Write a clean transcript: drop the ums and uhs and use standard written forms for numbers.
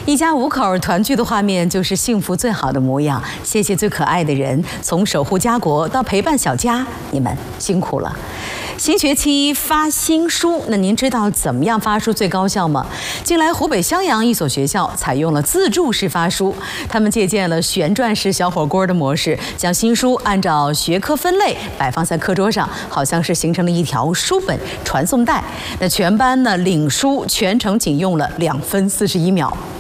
一家5口团聚的画面就是幸福最好的模样。谢谢最可爱的人，从守护家国到陪伴小家，你们辛苦了。新学期发新书，那您知道怎么样发书最高效吗？近来湖北襄阳一所学校采用了自助式发书，他们借鉴了旋转式小火锅的模式，将新书按照学科分类摆放在课桌上，好像是形成了一条书本传送带。那全班呢领书全程仅用了2分41秒。